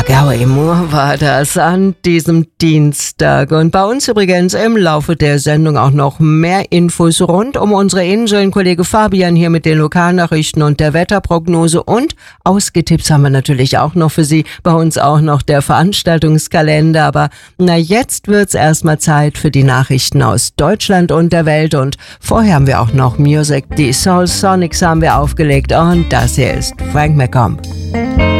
Gary Moore war das an diesem Dienstag. Und bei uns übrigens im Laufe der Sendung auch noch mehr Infos rund um unsere Inseln. Kollege Fabian hier mit den Lokalnachrichten und der Wetterprognose. Und ausgetippt haben wir natürlich auch noch für Sie. Bei uns auch noch der Veranstaltungskalender. Aber jetzt wird's erstmal Zeit für die Nachrichten aus Deutschland und der Welt. Und vorher haben wir auch noch Music. Die Soul Sonics haben wir aufgelegt. Und das hier ist Frank McComb.